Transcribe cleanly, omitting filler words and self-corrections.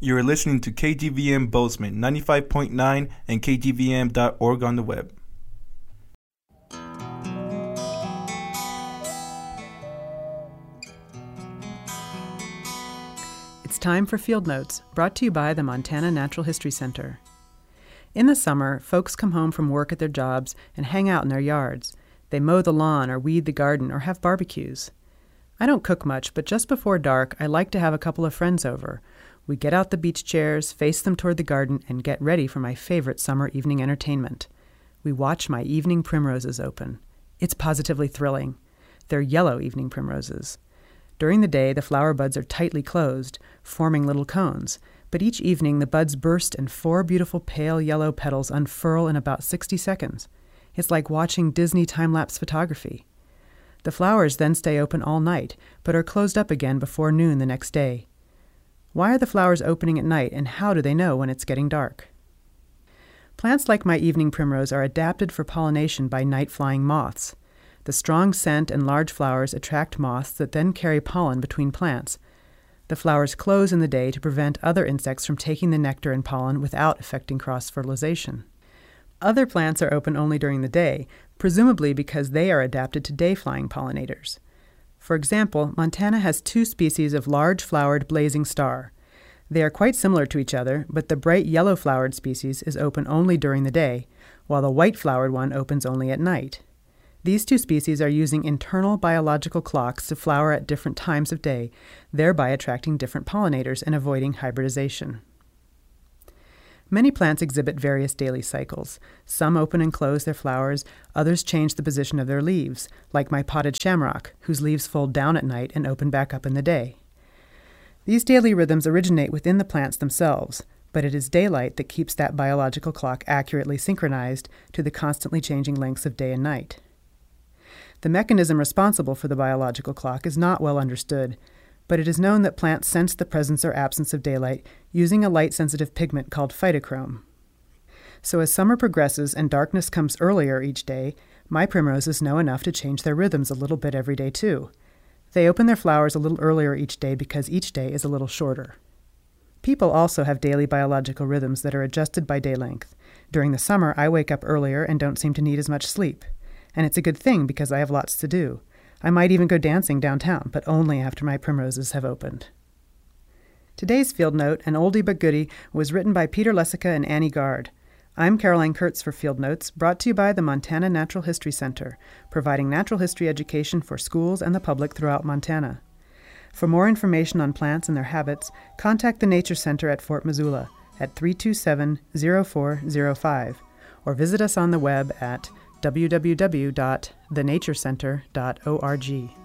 You are listening to KGVM Bozeman 95.9 and KGVM.org on the web. It's time for Field Notes, brought to you by the Montana Natural History Center. In the summer, folks come home from work at their jobs and hang out in their yards. They mow the lawn or weed the garden or have barbecues. I don't cook much, but just before dark, I like to have a couple of friends over. We get out the beach chairs, face them toward the garden, and get ready for my favorite summer evening entertainment. We watch my evening primroses open. It's positively thrilling. They're yellow evening primroses. During the day, the flower buds are tightly closed, forming little cones, but each evening the buds burst and 4 beautiful pale yellow petals unfurl in about 60 seconds. It's like watching Disney time-lapse photography. The flowers then stay open all night, but are closed up again before noon the next day. Why are the flowers opening at night, and how do they know when it's getting dark? Plants like my evening primrose are adapted for pollination by night-flying moths. The strong scent and large flowers attract moths that then carry pollen between plants. The flowers close in the day to prevent other insects from taking the nectar and pollen without affecting cross-fertilization. Other plants are open only during the day, presumably because they are adapted to day-flying pollinators. For example, Montana has 2 species of large-flowered blazing star. They are quite similar to each other, but the bright yellow-flowered species is open only during the day, while the white-flowered one opens only at night. These 2 species are using internal biological clocks to flower at different times of day, thereby attracting different pollinators and avoiding hybridization. Many plants exhibit various daily cycles. Some open and close their flowers, others change the position of their leaves, like my potted shamrock, whose leaves fold down at night and open back up in the day. These daily rhythms originate within the plants themselves, but it is daylight that keeps that biological clock accurately synchronized to the constantly changing lengths of day and night. The mechanism responsible for the biological clock is not well understood, but it is known that plants sense the presence or absence of daylight using a light-sensitive pigment called phytochrome. So as summer progresses and darkness comes earlier each day, my primroses know enough to change their rhythms a little bit every day too. They open their flowers a little earlier each day because each day is a little shorter. People also have daily biological rhythms that are adjusted by day length. During the summer, I wake up earlier and don't seem to need as much sleep. And it's a good thing because I have lots to do. I might even go dancing downtown, but only after my primroses have opened. Today's Field Note, an oldie but goodie, was written by Peter Lessica and Annie Gard. I'm Caroline Kurtz for Field Notes, brought to you by the Montana Natural History Center, providing natural history education for schools and the public throughout Montana. For more information on plants and their habits, contact the Nature Center at Fort Missoula at 327-0405, or visit us on the web at www.thenaturecenter.org.